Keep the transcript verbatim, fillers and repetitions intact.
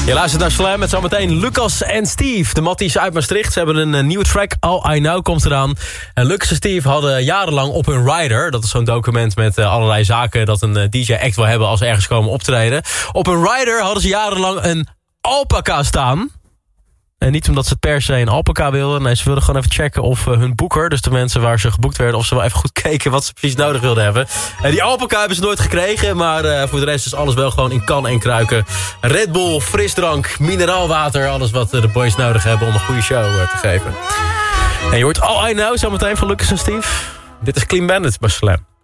Je luistert naar Slam met zometeen Lucas en Steve. De matties uit Maastricht. Ze hebben een uh, nieuwe track. All I Know komt eraan. En Lucas en Steve hadden jarenlang op hun rider. Dat is zo'n document met uh, allerlei zaken dat een uh, D J-act wil hebben als ze ergens komen optreden. Op hun rider hadden ze jarenlang een alpaca staan. En niet omdat ze per se een alpaca wilden. Nee, ze wilden gewoon even checken of uh, hun boeker, dus de mensen waar ze geboekt werden, of ze wel even goed keken wat ze precies nodig wilden hebben. En die alpaca hebben ze nooit gekregen, maar uh, voor de rest is alles wel gewoon in kan en kruiken. Red Bull, frisdrank, mineraalwater, alles wat uh, de boys nodig hebben om een goede show uh, te geven. En je hoort All I Know zometeen van Lucas en Steve. Dit is Clean Bandit bij Slam.